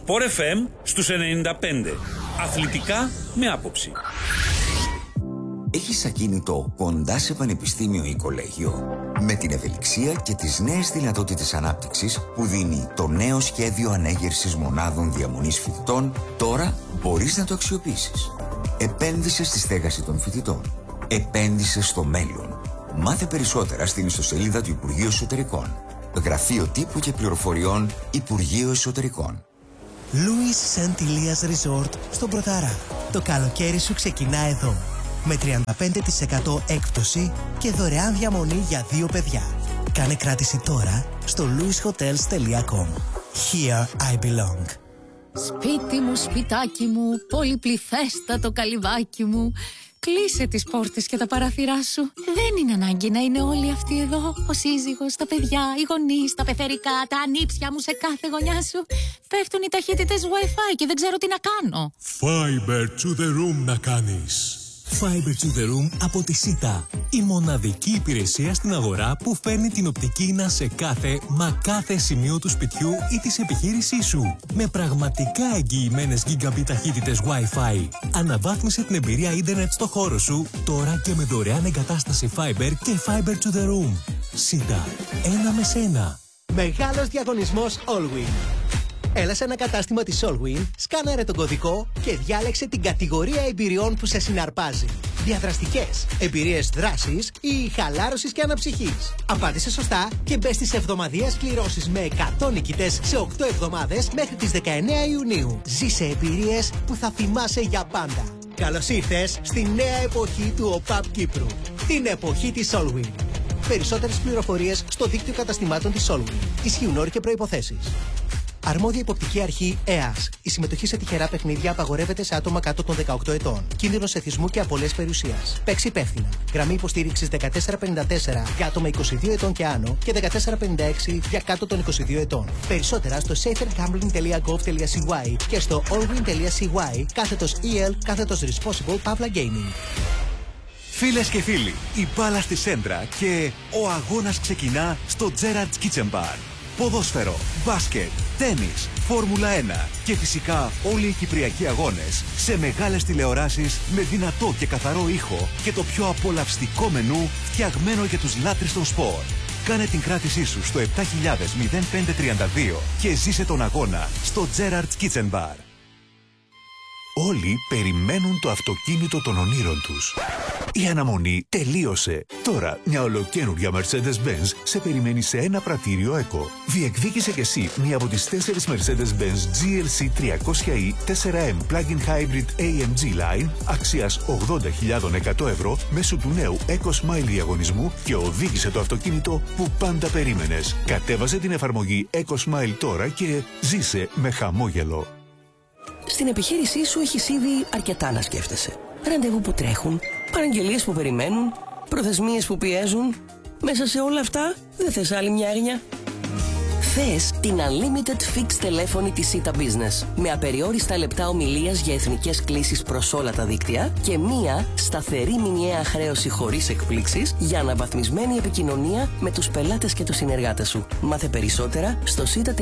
Sport FM στους 95. Αθλητικά με άποψη. Έχεις ακίνητο κοντά σε πανεπιστήμιο ή κολέγιο? Με την ευελιξία και τις νέες δυνατότητες ανάπτυξης που δίνει το νέο σχέδιο ανέγερσης μονάδων διαμονής φοιτητών, τώρα μπορείς να το αξιοποιήσεις. Επένδυσε στη στέγαση των φοιτητών. Επένδυσε στο μέλλον. Μάθε περισσότερα στην ιστοσελίδα του Υπουργείου Εσωτερικών. Γραφείο Τύπου και Πληροφοριών Υπουργείο Εσωτερικών. Louis St. Elias Resort στον Πρωταρά. Το καλοκαίρι σου ξεκινά εδώ. Με 35% έκπτωση και δωρεάν διαμονή για 2 παιδιά. Κάνε κράτηση τώρα στο louishotels.com. Here I belong. Σπίτι μου, σπιτάκι μου, πολυπληθέστατο καλυβάκι μου. Κλείσε τις πόρτες και τα παράθυρά σου. Δεν είναι ανάγκη να είναι όλοι αυτοί εδώ. Ο σύζυγος, τα παιδιά, οι γονείς, τα πεθερικά, τα ανήψια μου σε κάθε γωνιά σου. Πέφτουν οι ταχύτητες Wi-Fi και δεν ξέρω τι να κάνω. Fiber to the room να κάνεις. Fiber to the room από τη ΣΥΤΑ. Η μοναδική υπηρεσία στην αγορά που φέρνει την οπτική ίνα σε κάθε σημείο του σπιτιού ή της επιχείρησής σου. Με πραγματικά εγγυημένες gigabit ταχύτητες Wi-Fi. Αναβάθμισε την εμπειρία ίντερνετ στο χώρο σου τώρα και με δωρεάν εγκατάσταση Fiber και Fiber to the room. ΣΥΤΑ. Ένα με σένα. Μεγάλος διαγωνισμός Allwin. Έλα σε ένα κατάστημα της Allwin, σκάναρε τον κωδικό και διάλεξε την κατηγορία εμπειριών που σε συναρπάζει. Διαδραστικές, εμπειρίες δράσης ή χαλάρωσης και αναψυχής. Απάντησε σωστά και μπες στις εβδομαδιαίες κληρώσεις με 100 νικητές σε 8 εβδομάδες μέχρι τις 19 Ιουνίου. Ζήσε εμπειρίες που θα θυμάσαι για πάντα. Καλώς ήρθες στη νέα εποχή του ΟΠΑΠ Κύπρου. Την εποχή της Allwin. Περισσότερες πληροφορίες στο δίκτυο καταστημάτων της Allwin. Ισχύουν όροι και προϋποθέσεις. Αρμόδια υποπτική αρχή ΕΑΣ. Η συμμετοχή σε τυχερά παιχνίδια απαγορεύεται σε άτομα κάτω των 18 ετών. Κίνδυνος εθισμού και απώλειας περιουσίας. Παίξει υπεύθυνα. Γραμμή υποστήριξης 1454 για άτομα 22 ετών και άνω και 1456 για κάτω των 22 ετών. Περισσότερα στο safergambling.gov.cy και στο allwin.cy/EL/responsible Pavla Gaming. Φίλες και φίλοι, η μπάλα στη σέντρα και ο αγώνας ξεκινά στο Gerrard's Kitchen Bar. Ποδόσφαιρο, μπάσκετ, τένις, Φόρμουλα 1 και φυσικά όλοι οι κυπριακοί αγώνες σε μεγάλες τηλεοράσεις με δυνατό και καθαρό ήχο και το πιο απολαυστικό μενού φτιαγμένο για τους λάτρεις των σπορ. Κάνε την κράτησή σου στο 7000-0532 και ζήσε τον αγώνα στο Gerrard's Kitchen Bar. Όλοι περιμένουν το αυτοκίνητο των ονείρων τους. Η αναμονή τελείωσε. Τώρα μια ολοκαίνουργια Mercedes-Benz σε περιμένει σε ένα πρατήριο ΕΚΟ. Διεκδίκησε κι εσύ μία από τις 4 Mercedes-Benz GLC 300e 4M Plug-in Hybrid AMG Line αξίας 80.100 ευρώ μέσω του νέου Eco Smile διαγωνισμού και οδήγησε το αυτοκίνητο που πάντα περίμενες. Κατέβασε την εφαρμογή Eco Smile τώρα και ζήσε με χαμόγελο. Στην επιχείρησή σου έχεις ήδη αρκετά να σκέφτεσαι. Ραντεβού που τρέχουν, παραγγελίες που περιμένουν, προθεσμίες που πιέζουν. Μέσα σε όλα αυτά δεν θες άλλη μια έρνια? Θες την Unlimited Fixed τηλέφωνη της Sita Business με απεριόριστα λεπτά ομιλίας για εθνικές κλήσεις προς όλα τα δίκτυα και μία σταθερή μηνιαία χρέωση χωρίς εκπλήξεις για αναβαθμισμένη επικοινωνία με τους πελάτες και τους συνεργάτες σου. Μάθε περισσότερα στο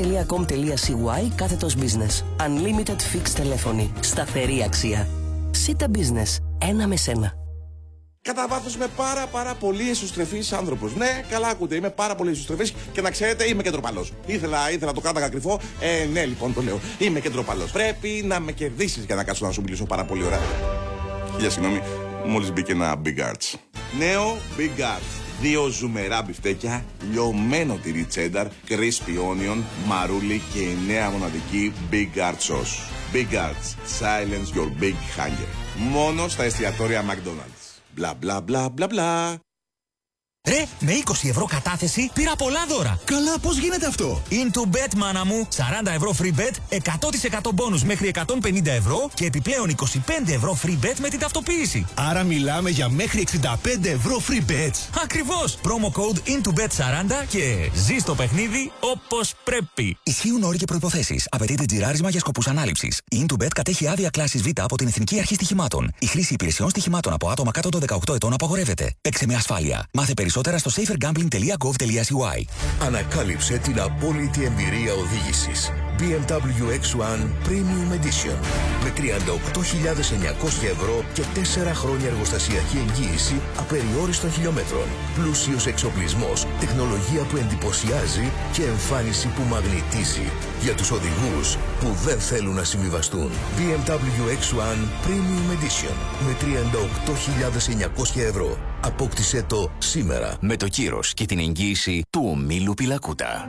sita.com.cy/business. Unlimited Fixed τηλέφωνη. Σταθερή αξία. Sita Business. Ένα με σένα. Κατά βάθος είμαι πάρα πολύ εσωστρεφής άνθρωπος. Ναι, καλά ακούτε, είμαι πάρα πολύ εσωστρεφής και να ξέρετε είμαι κεντροπαλός. Ήθελα το κράταγα κρυφό, ναι λοιπόν το λέω. Είμαι κεντροπαλός. Πρέπει να με κερδίσεις για να κάτσω να σου μιλήσω πάρα πολύ ωραία. Χίλια συγγνώμη, μόλις μπήκε ένα Big Arts. Νέο Big Arts. 2 ζουμερά μπιφτέκια, λιωμένο τυρί τσένταρ, crispy onion, μαρούλι και η νέα μοναδική Big Arts sauce. Big Arts. Silence your big hunger. Μόνο στα εστιατόρια McDonald's. Μπλα μπλα μπλα μπλα μπλα. Ρε, με 20 ευρώ κατάθεση πήρα πολλά δώρα. Καλά, πώς γίνεται αυτό? IntoBet, μάνα μου. 40 ευρώ free bet, 100% bonus μέχρι 150 ευρώ και επιπλέον 25 ευρώ free bet με την ταυτοποίηση. Άρα μιλάμε για μέχρι 65 ευρώ free bets. Ακριβώς. Promo code IntoBet40 και ζεις το παιχνίδι όπως πρέπει. Ισχύουν όροι και προϋποθέσεις. Απαιτείται τζιράρισμα για σκοπούς ανάληψης. Η IntoBet κατέχει άδεια κλάσης Β από την Εθνική Αρχή Στοιχημάτων. Η χρήση υπηρεσιών στοιχημάτων από άτομα κάτω των 18 ετών απαγορεύεται. Παίξε με ασφάλεια. Μάθε περισσότερα στο safergambling.gov.cy. Ανακάλυψε την απόλυτη εμπειρία οδήγησης. BMW X1 Premium Edition με 38.900 ευρώ και 4 χρόνια εργοστασιακή εγγύηση απεριόριστων χιλιόμετρων. Πλούσιος εξοπλισμός, τεχνολογία που εντυπωσιάζει και εμφάνιση που μαγνητίζει. Για τους οδηγούς που δεν θέλουν να συμβιβαστούν. BMW X1 Premium Edition με 38.900 ευρώ. Απόκτησέ το σήμερα. Με το κύρος και την εγγύηση του ομίλου Πιλακούτα.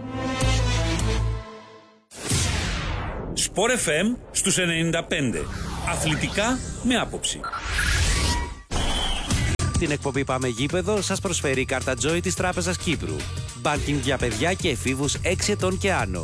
Sport FM στους 95. Αθλητικά με άποψη. Την εκπομπή Πάμε Γήπεδο σας προσφέρει η κάρτα Joy της Τράπεζας Κύπρου. Μπάνκινγκ για παιδιά και εφήβους 6 ετών και άνω.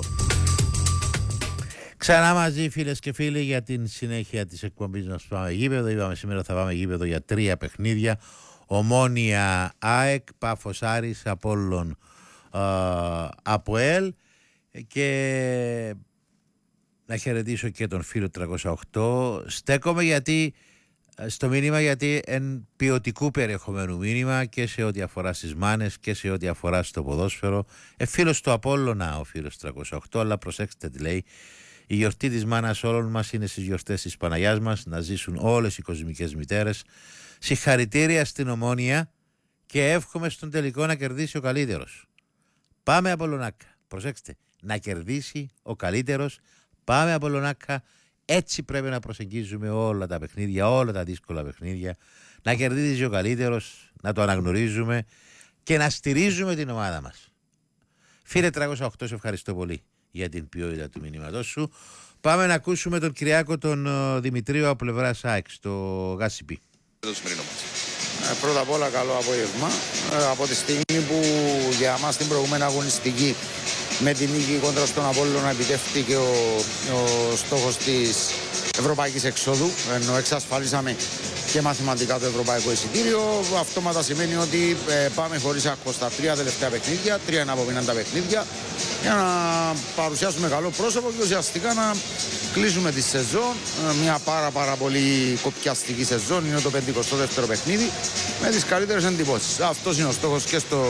Ξανά μαζί, φίλες και φίλοι, για την συνέχεια της εκπομπής μας Πάμε Γήπεδο. Είπαμε σήμερα θα πάμε γήπεδο για 3 παιχνίδια. Ομόνια ΑΕΚ, Πάφος Άρης, Απόλλων ΑΠΟΕΛ. Και να χαιρετήσω και τον φίλο 308. Στέκομαι στο μήνυμα γιατί εν ποιοτικού περιεχομένου μήνυμα και σε ό,τι αφορά στις μάνες και σε ό,τι αφορά στο ποδόσφαιρο. Φίλος του Απόλλωνα ο φίλος 308, αλλά προσέξτε τι λέει. Η γιορτή της μάνας όλων μας είναι στις γιορτές της Παναγιάς μας. Να ζήσουν όλες οι κοσμικές μητέρες. Συγχαρητήρια στην Ομόνια και εύχομαι στον τελικό να κερδίσει ο καλύτερος. Πάμε Απολλωνάκα. Προσέξτε, να κερδίσει ο καλύτερος. Πάμε Απολλωνάκα. Έτσι πρέπει να προσεγγίζουμε όλα τα παιχνίδια, όλα τα δύσκολα παιχνίδια. Να κερδίζει ο καλύτερος, να το αναγνωρίζουμε και να στηρίζουμε την ομάδα μας. Φίλε 308, σε ευχαριστώ πολύ για την ποιότητα του μηνύματός σου. Πάμε να ακούσουμε τον Κυριάκο τον Δημητρίου από πλευράς ΑΕΚ στο ΓΑΣΥΠΗ. Πρώτα απ' όλα καλό απόγευμα. Από τη στιγμή που για μας την προηγούμενη αγωνιστική με την νίκη κόντρα στον Απόλλωνα επιτεύχθηκε ο στόχος της ευρωπαϊκής εξόδου, ενώ εξασφαλίσαμε και μαθηματικά το ευρωπαϊκό εισιτήριο. Αυτόματα σημαίνει ότι πάμε χωρίς άκκο στα 3 τελευταία παιχνίδια, 3 είναι απομείναν τα παιχνίδια, για να παρουσιάσουμε καλό πρόσωπο και ουσιαστικά να κλείσουμε τη σεζόν. Μια πάρα πολύ κοπιαστική σεζόν, είναι το 52ο παιχνίδι με τις καλύτερες εντυπώσεις. Αυτός είναι ο στόχος και στο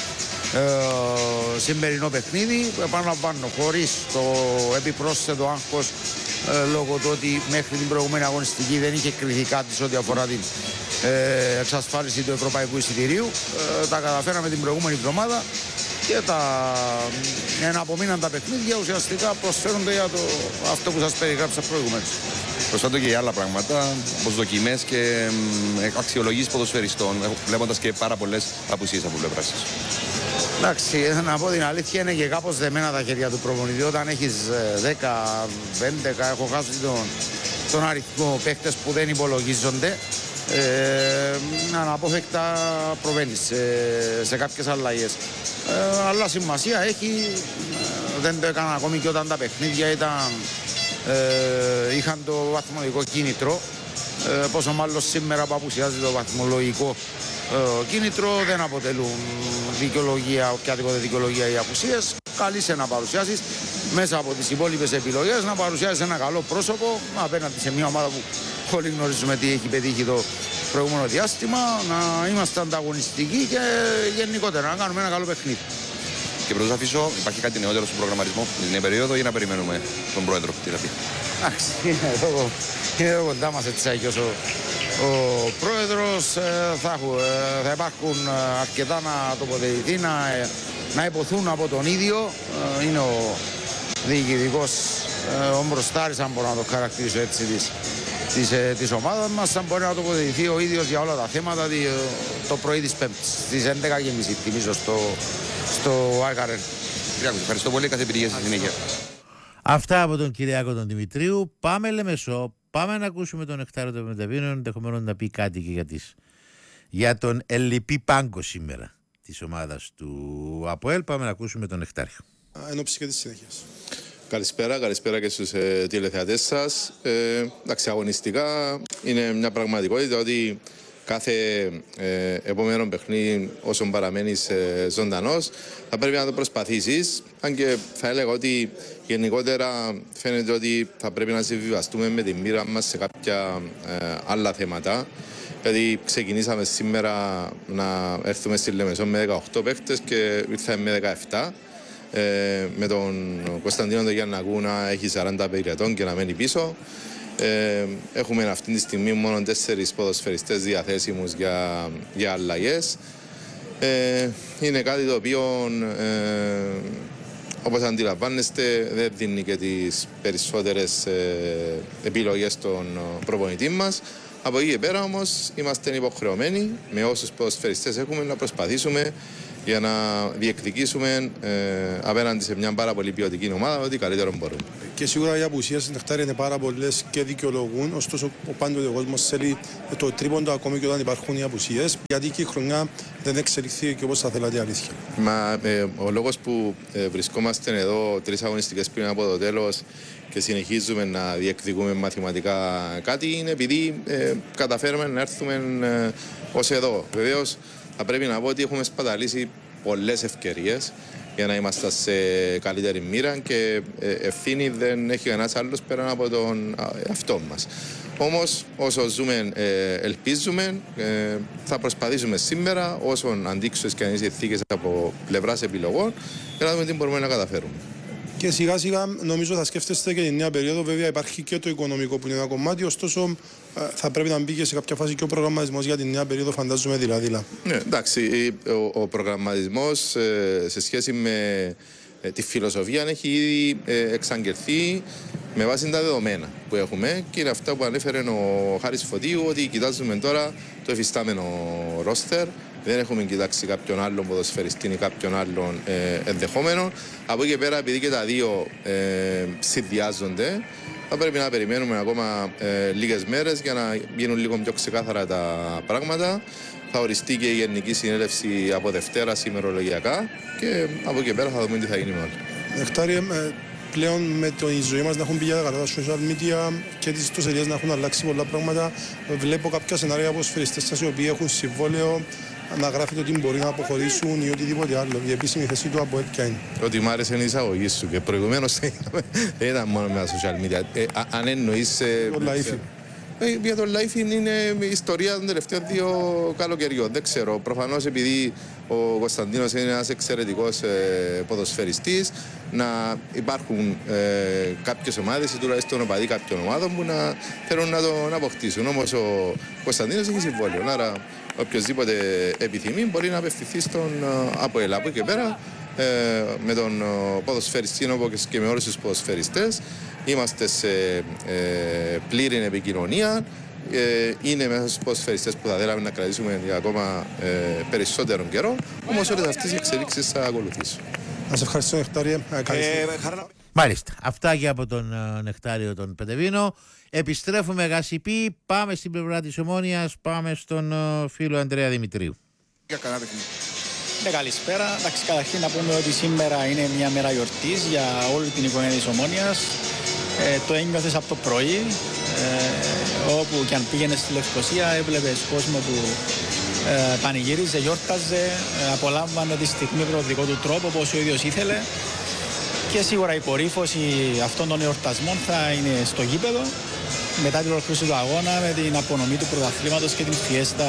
σημερινό παιχνίδι. Επαναλαμβάνω, χωρίς το επιπρόσθετο άγχος λόγω του ότι μέχρι την προηγούμενη αγωνιστική δεν είχε κρυθεί κάτι σε ό,τι αφορά την εξασφάλιση του ευρωπαϊκού εισιτηρίου. Τα καταφέραμε την προηγούμενη εβδομάδα και τα εναπομείναν τα παιχνίδια ουσιαστικά προσφέρονται για αυτό που σας περιγράψα προηγουμένως. Προσφέρονται και για άλλα πράγματα, όπως δοκιμές και αξιολογήσεις ποδοσφαιριστών, βλέποντας και πάρα πολλές απουσίες από πλευράς σας. Εντάξει, να πω την αλήθεια, είναι και κάπως δεμένα τα χέρια του προπονητή. Όταν έχεις 10, 11, έχω χάσει τον αριθμό παίκτες που δεν υπολογίζονται, αναπόφευκτα προβαίνεις σε κάποιες αλλαγές. Αλλά σημασία έχει, δεν το έκανα ακόμη και όταν τα παιχνίδια είχαν το βαθμολογικό κίνητρο, πόσο μάλλον σήμερα που απουσιάζει το βαθμολογικό κίνητρο, δεν αποτελούν δικαιολογία, οποιαδήποτε δικαιολογία οι απουσίες. Καλείσαι να παρουσιάσεις μέσα από τις υπόλοιπες επιλογές, να παρουσιάσεις ένα καλό πρόσωπο απέναντι σε μια ομάδα που όλοι γνωρίζουμε τι έχει πετύχει το προηγούμενο διάστημα, να είμαστε ανταγωνιστικοί και γενικότερα να κάνουμε ένα καλό παιχνίδι. Και πρώτα αφήσω, υπάρχει κάτι νεότερο στον προγραμματισμό την νέα περίοδο ή να περιμένουμε τον πρόεδρο, τι θα πει? Εντάξει, είναι εδώ κοντά μας έτσι άγιος ο πρόεδρος, θα υπάρχουν αρκετά να τοποθετηθεί, να υποθούν από τον ίδιο. Είναι ο διοικητικός ομπροστάρης, αν μπορώ να το χαρακτηρίσω έτσι, της ομάδας μας. Αν μπορεί να τοποθετηθεί ο ίδιος για όλα τα θέματα το πρωί της Πέμπτης, στις 11.30 θυμίζω στο ΆΚΑΡΕΝ. Ευχαριστώ πολύ, κάθε επιτυχία στη συνέχεια. Αυτά από τον Κυριάκο τον Δημητρίου. Πάμε Λεμεσό, πάμε να ακούσουμε τον Νεκτάριο των Μεταβίνων, ενδεχομένως να πει κάτι και για τον ελλειπή πάγκο σήμερα της ομάδας του ΑΠΟΕΛ. Πάμε να ακούσουμε τον Νεκτάριο. Εν ώψη και της συνέχειας. Καλησπέρα και στους τηλεθεατές σας. Εντάξει, αγωνιστικά είναι μια πραγματικότητα ότι κάθε επόμενο παιχνίδι, όσο παραμένεις ζωντανός, θα πρέπει να το προσπαθήσεις. Αν και θα έλεγα ότι γενικότερα φαίνεται ότι θα πρέπει να συμβιβαστούμε με την μοίρα μας σε κάποια άλλα θέματα. Δηλαδή ξεκινήσαμε σήμερα να έρθουμε στη Λεμεσό με 18 παίκτες και ήρθαμε με 17. με τον Κωνσταντίνο τον Γιαννακού να έχει 40 πυρετών και να μένει πίσω. Έχουμε αυτή τη στιγμή μόνο 4 ποδοσφαιριστές διαθέσιμους για αλλαγές. Είναι κάτι το οποίο, όπως αντιλαμβάνεστε, δεν δίνει και τις περισσότερες επιλογές στον προπονητή μας. Από εκεί και πέρα όμως είμαστε υποχρεωμένοι με όσους ποδοσφαιριστές έχουμε να προσπαθήσουμε για να διεκδικήσουμε απέναντι σε μια πάρα πολύ ποιοτική ομάδα ό,τι καλύτερο μπορούμε. Και σίγουρα οι απουσίες στην Νεκτάρια είναι πάρα πολλές και δικαιολογούν, ωστόσο πάντοτε ο κόσμος θέλει το τρίποντο ακόμη και όταν υπάρχουν οι απουσίες, γιατί και η χρονιά δεν εξελιχθεί και όπως θα θέλατε, αλήθεια. Ο λόγος που βρισκόμαστε εδώ 3 αγωνιστικές πριν από το τέλος και συνεχίζουμε να διεκδικούμε μαθηματικά κάτι είναι επειδή καταφέρουμε να έρθουμε ως εδώ. Βεβαίως, θα πρέπει να πω ότι έχουμε σπαταλήσει πολλές ευκαιρίες για να είμαστε σε καλύτερη μοίρα και ευθύνη δεν έχει κανένας άλλος πέραν από τον εαυτό μας. Όμως, όσο ζούμε, ελπίζουμε, θα προσπαθήσουμε σήμερα, όσο αντίξωες και αν είναι συνθήκες από πλευράς επιλογών, για να δούμε τι μπορούμε να καταφέρουμε. Και σιγά σιγά νομίζω θα σκέφτεστε και την νέα περίοδο. Βέβαια υπάρχει και το οικονομικό που είναι ένα κομμάτι, ωστόσο θα πρέπει να μπει και σε κάποια φάση και ο προγραμματισμός για την νέα περίοδο, φαντάζομαι δηλαδή. Ναι, εντάξει, ο προγραμματισμός σε σχέση με τη φιλοσοφία έχει ήδη εξαγγελθεί με βάση τα δεδομένα που έχουμε και είναι αυτά που ανέφερε ο Χάρης Φωτίου, ότι κοιτάζουμε τώρα το εφιστάμενο ρόστερ. Δεν έχουμε κοιτάξει κάποιον άλλον ποδοσφαιριστή ή κάποιον άλλον ενδεχόμενο. Από εκεί και πέρα, επειδή και τα δύο συνδυάζονται, θα πρέπει να περιμένουμε ακόμα λίγες μέρες για να γίνουν λίγο πιο ξεκάθαρα τα πράγματα. Θα οριστεί και η Γενική Συνέλευση από Δευτέρα ημερολογιακά και από εκεί και πέρα θα δούμε τι θα γίνει με όλα. Νεκτάρια, πλέον με τη ζωή μας να έχουν πει κατά τα social media και τις ιστοσελίδες να έχουν αλλάξει πολλά πράγματα, βλέπω κάποια σενάρια από ποδοσφαιριστές σας οι οποίοι έχουν συμβόλαιο να γράφετε ότι μπορεί να αποχωρήσουν ή οτιδήποτε άλλο. Η επίσημη θέση του από ποια είναι? Ότι μ' άρεσε η εισαγωγή σου και προηγουμένως δεν ήταν μόνο με τα social media. Αν εννοείς... Το life. Για το life είναι η ιστορία των τελευταίων 2 καλοκαιριών. Δεν ξέρω. Προφανώς επειδή ο Κωνσταντίνος είναι ένας εξαιρετικός ποδοσφαιριστής, να υπάρχουν κάποιες ομάδες ή τουλάχιστον οπαδοί κάποιων ομάδων που να θέλουν να τον αποκτήσουν. Όμως ο Κωνσταντίνος έχει συμβόλαιο. Άρα οποιοσδήποτε επιθυμεί μπορεί να απευθυνθεί στον ΑΠΟΕΛ. Από εκεί και πέρα με τον ποδοσφαιριστή όπως και με όλους τους ποδοσφαιριστές είμαστε σε πλήρη επικοινωνία. Είναι μέσα στους ποδοσφαιριστές που θα θέλαμε να κρατήσουμε για ακόμα περισσότερο καιρό. Όμως όλες αυτές οι εξελίξεις θα ακολουθήσουν. Να σε ευχαριστώ, Νεκτάρια. Μάλιστα. Αυτά και από τον Νεκτάριο τον Πετεβίνο. Επιστρέφουμε Γασιπί, πάμε στην πλευρά της Ομόνοιας, πάμε στον φίλο Ανδρέα Δημητρίου. Ναι, καλησπέρα. Εντάξει, καταρχήν να πούμε ότι σήμερα είναι μια μέρα γιορτής για όλη την οικογένεια της Ομόνοιας. Το ένιωθες από το πρωί, όπου και αν πήγαινες στη Λευκοσία έβλεπες κόσμο που πανηγύριζε, γιόρταζε, απολάμβανε τη στιγμή με τον δικό του τρόπο όπως ο ίδιος ήθελε. Και σίγουρα η κορύφωση αυτών των εορτασμών θα είναι στο γήπεδο μετά την ολοκλήρωση του αγώνα με την απονομή του πρωταθλήματος και την φιέστα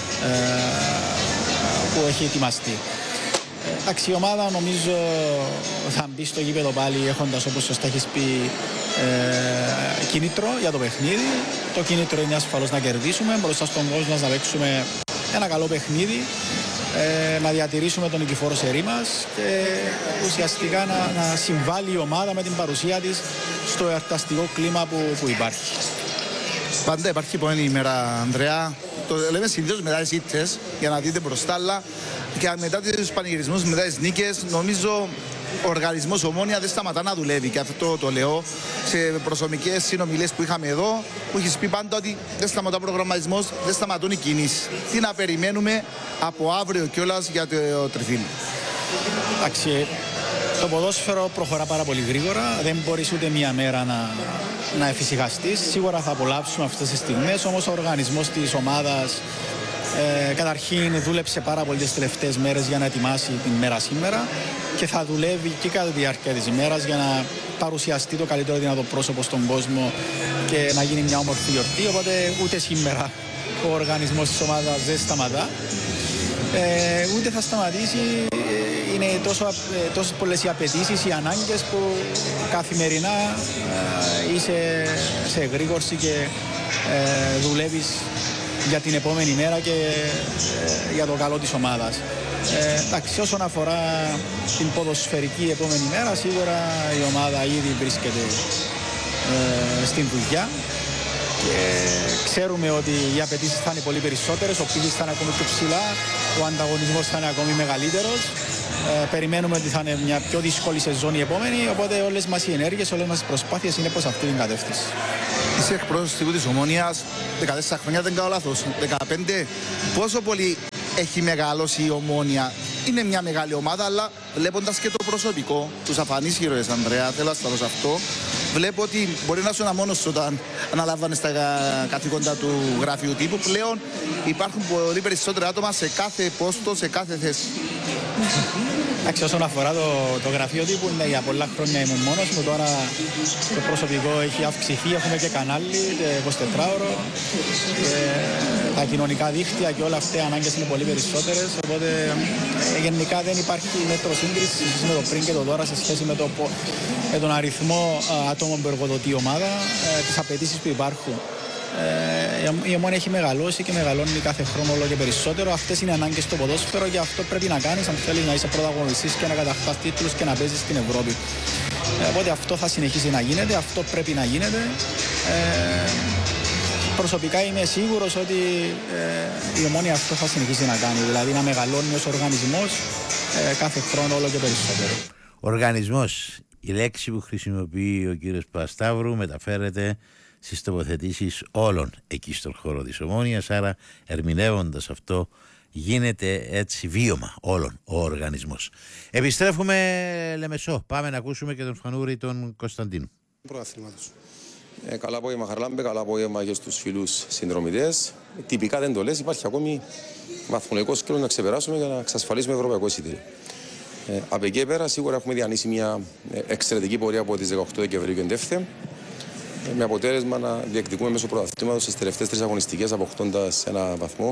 που έχει ετοιμαστεί. Η ομάδα νομίζω θα μπει στο γήπεδο πάλι έχοντας, όπως σωστά έχεις πει, κίνητρο για το παιχνίδι. Το κίνητρο είναι ασφαλώς να κερδίσουμε, μπροστά στον κόσμο μας να παίξουμε ένα καλό παιχνίδι, να διατηρήσουμε τον νικηφόρο σερί μας και ουσιαστικά να συμβάλλει η ομάδα με την παρουσία της στο εορταστικό κλίμα που υπάρχει. Πάντα υπάρχει επόμενη ημέρα, Ανδρέα. Το λέμε συνήθως μετά τις ήττες για να δείτε μπροστά, αλλά και μετά τους πανηγυρισμούς, μετά τις νίκες, νομίζω ο οργανισμός Ομόνια δεν σταματά να δουλεύει. Και αυτό το λέω σε προσωπικές συνομιλίες που είχαμε εδώ, που έχεις πει πάντα ότι δεν σταματά ο προγραμματισμός, δεν σταματούν οι κινήσεις. Τι να περιμένουμε από αύριο κιόλας για το τριφύλι? Εντάξει, το ποδόσφαιρο προχωρά πάρα πολύ γρήγορα. Δεν μπορείς ούτε μία μέρα να εφησυχαστείς. Σίγουρα θα απολαύσουμε αυτές τις στιγμές, όμως ο οργανισμός της ομάδας καταρχήν δούλεψε πάρα πολύ τις τελευταίες μέρες για να ετοιμάσει την μέρα σήμερα και θα δουλεύει και κατά τη διάρκεια της ημέρας για να παρουσιαστεί το καλύτερο δυνατό πρόσωπο στον κόσμο και να γίνει μια όμορφη γιορτή. Οπότε ούτε σήμερα ο οργανισμός της ομάδας δεν σταματά, ούτε θα σταματήσει είναι τόσες πολλές οι απαιτήσεις, οι ανάγκες που καθημερινά είσαι σε εγρήγορση και δουλεύεις για την επόμενη μέρα και για το καλό της ομάδας. Εντάξει, όσον αφορά την ποδοσφαιρική επόμενη μέρα, σίγουρα η ομάδα ήδη βρίσκεται στην δουλειά και ξέρουμε ότι οι απαιτήσεις θα είναι πολύ περισσότερες, ο πύχης θα είναι ακόμη πιο ψηλά, ο ανταγωνισμός θα είναι ακόμη μεγαλύτερος. Περιμένουμε ότι θα είναι μια πιο δύσκολη σεζόν η επόμενη, οπότε όλες μας οι ενέργειες, όλες μας οι προσπάθειες είναι προς αυτή την κατεύθυνση. Είσαι εκπρόσωπος της Ομόνοιας 14 χρόνια, δεν κάνω λάθος, 15. Πόσο πολύ έχει μεγαλώσει η Ομόνοια? Είναι μια μεγάλη ομάδα, αλλά βλέποντας και το προσωπικό, τους αφανείς ήρωες, Ανδρέα, θέλω να σταθώ σε αυτό. Βλέπω ότι μπορεί να ήσουν μόνος όταν αναλάβανες τα καθήκοντα του γραφείου τύπου. Πλέον υπάρχουν πολύ περισσότερα άτομα σε κάθε πόστο, σε κάθε θέση. Εντάξει, όσον αφορά το γραφείο τύπου, ναι, για πολλά χρόνια ήμουν μόνος μου. Τώρα το προσωπικό έχει αυξηθεί, έχουμε και κανάλι 24ωρο. Τα κοινωνικά δίκτυα και όλα αυτά οι ανάγκες είναι πολύ περισσότερες. Οπότε γενικά δεν υπάρχει μέτρο σύγκριση με το πριν και το τώρα σε σχέση με τον αριθμό ατόμων που εργοδοτεί η ομάδα, τις απαιτήσεις που υπάρχουν. Η Ομόνοια έχει μεγαλώσει και μεγαλώνει κάθε χρόνο όλο και περισσότερο. Αυτές είναι οι ανάγκες στο ποδόσφαιρο και αυτό πρέπει να κάνεις αν θέλεις να είσαι πρωταγωνιστής και να κατακτάς τίτλους και να παίζεις στην Ευρώπη. Οπότε αυτό θα συνεχίσει να γίνεται, αυτό πρέπει να γίνεται. Προσωπικά είμαι σίγουρος ότι η Ομόνοια αυτό θα συνεχίσει να κάνει, δηλαδή να μεγαλώνει ως οργανισμός κάθε χρόνο όλο και περισσότερο. Οργανισμός, η λέξη που χρησιμοποιεί ο κύριος Παπασταύρου μεταφέρεται στις τοποθετήσεις όλων εκεί στον χώρο της Ομόνοιας, άρα ερμηνεύοντας αυτό γίνεται έτσι βίωμα όλων ο οργανισμός. Επιστρέφουμε Λεμεσό, πάμε να ακούσουμε και τον Φανούρη τον Κωνσταντίνου. Καλά απόγευμα Χαρλάμπε, καλά απόγευμα και στους φίλους συνδρομητές. Τυπικά δεν το λες, υπάρχει ακόμη βαθμολογικό σκέλος να ξεπεράσουμε για να εξασφαλίσουμε ευρωπαϊκό εισιτήριο. Από εκεί πέρα σίγουρα έχουμε διανύσει μια εξαιρετική πορεία από τις 18 Δεκεμβρίου και εντεύθε, με αποτέλεσμα να διεκδικούμε μέσω πρωταθλήματος στις τελευταίες 3 αγωνιστικές, αποκτώντας ένα βαθμό.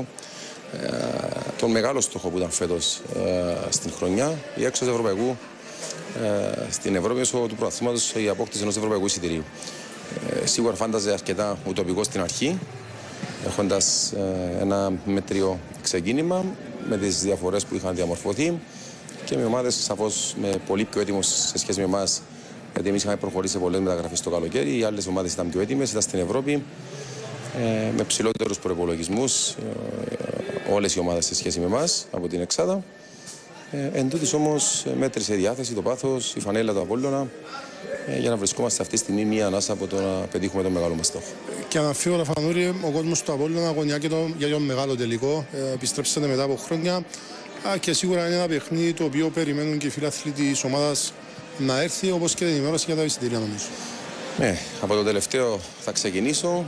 Τον μεγάλο στόχο που ήταν φέτος στην χρονιά, η έξοδος ευρωπαϊκού στην Ευρώπη μέσω του πρωταθλήματος, η απόκτηση ενός ευρωπαϊκού εισιτηρίου. Σίγουρα φάνταζε αρκετά ουτοπικό στην αρχή, έχοντας ένα μέτριο ξεκίνημα με τις διαφορές που είχαν διαμορφωθεί και με ομάδες σαφώς με πολύ πιο έτοιμους σε σχέση με εμάς, γιατί εμείς είχαμε προχωρήσει σε πολλές μεταγραφές το καλοκαίρι, οι άλλες ομάδες ήταν πιο έτοιμες, ήταν στην Ευρώπη με ψηλότερους προϋπολογισμούς, όλες οι ομάδες σε σχέση με εμάς από την Εξάδα. Εν τούτης όμως μέτρησε η διάθεση, το πάθος, η φανέλα του Απόλλωνα για να βρισκόμαστε αυτή τη στιγμή μία ανάσα από το να πετύχουμε τον μεγάλο μας στόχο. Και αναφίβολα Φανούρη, ο κόσμος του Απόλλωνα αγωνιά και για τον μεγάλο τελικό. Επιστρέψατε μετά από χρόνια και σίγουρα είναι ένα παιχνίδι το οποίο περιμένουν και οι φίλαθλοι της ομάδας να έρθει, όπως και την ενημέρωση για τα εισιτήρια νομίζω. Ναι, από το τελευταίο θα ξεκινήσω.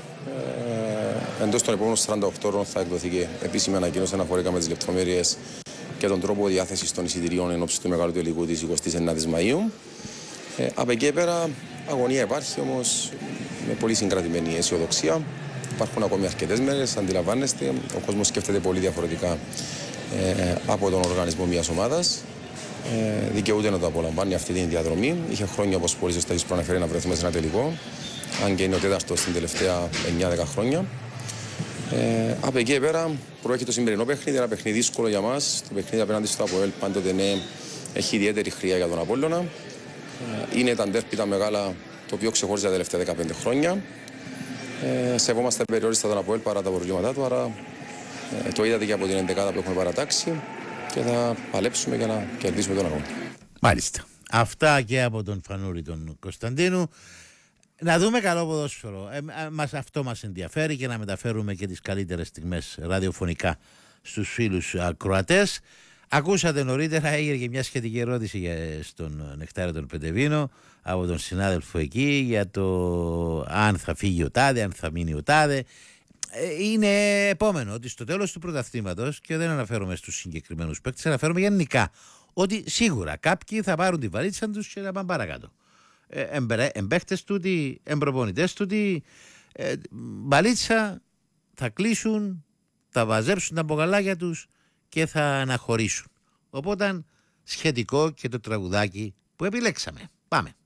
Εντός των επόμενων 48 ώρων θα εκδοθεί και επίσημη ανακοίνωση αναφορικά με τις λεπτομέρειες και τον τρόπο διάθεσης των εισιτηρίων εν ώψη του μεγάλου τελικού της 29ης Μαΐου. Από εκεί πέρα αγωνία υπάρχει, όμως με πολύ συγκρατημένη αισιοδοξία. Υπάρχουν ακόμη αρκετές μέρες, αντιλαμβάνεστε. Ο κόσμος σκέφτεται πολύ διαφορετικά από τον οργανισμό μιας ομάδας. Δικαιούται να το απολαμβάνει αυτή την διαδρομή. Είχε χρόνια, όπως πολύ σωστά έχεις προαναφέρει, να βρεθούμε σε ένα τελικό, αν και είναι ο τέταρτος στην τελευταία 9-10 χρόνια. Από εκεί πέρα προέρχεται το σημερινό παιχνίδι, ένα παιχνίδι δύσκολο για μας. Το παιχνίδι απέναντι στο ΑΠΟΕΛ πάντοτε έχει ιδιαίτερη χρειά για τον Απόλλωνα. Είναι τα ντέρπι τα μεγάλα, το οποίο ξεχώριζε τα τελευταία 15 χρόνια. Σεβόμαστε περιόριστα τον ΑΠΟΕΛ παρά τα προβλήματά του, άρα το είδατε και από την 11η που έχουμε παρατάξει και θα παλέψουμε για να κερδίσουμε τον αγώνα. Μάλιστα. Αυτά και από τον Φανούρη τον Κωνσταντίνου. Να δούμε καλό ποδόσφαιρο. Αυτό μας ενδιαφέρει και να μεταφέρουμε και τις καλύτερες στιγμές ραδιοφωνικά στους φίλους ακροατές. Ακούσατε νωρίτερα, έγινε και μια σχετική ερώτηση στον Νεκτάριο τον Πεντεβίνο από τον συνάδελφο εκεί για το αν θα φύγει ο τάδε, αν θα μείνει ο τάδε. Είναι επόμενο ότι στο τέλος του πρωταθλήματος, και δεν αναφέρομαι στους συγκεκριμένους παίκτες, αναφέρομαι γενικά, ότι σίγουρα κάποιοι θα πάρουν τη βαλίτσα τους και θα πάνε παρακάτω. Εμπαίχτες τούτοι, εμπροπονητές τούτοι, βαλίτσα, θα κλείσουν, θα βαζέψουν τα μπογαλάκια τους και θα αναχωρήσουν. Οπότε σχετικό και το τραγουδάκι που επιλέξαμε. Πάμε.